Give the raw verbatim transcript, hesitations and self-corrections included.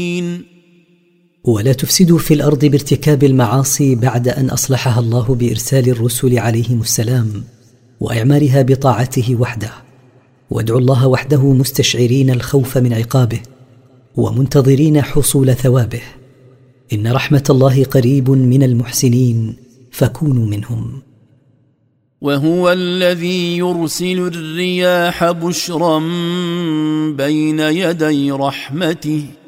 ولا تفسدوا في الأرض بارتكاب المعاصي بعد أن أصلحها الله بإرسال الرسل عليهم السلام وإعمارها بطاعته وحده. وادعوا الله وحده مستشعرين الخوف من عقابه ومنتظرين حصول ثوابه. إن رحمة الله قريب من المحسنين فكونوا منهم. وهو الذي يرسل الرياح بشرا بين يدي رحمته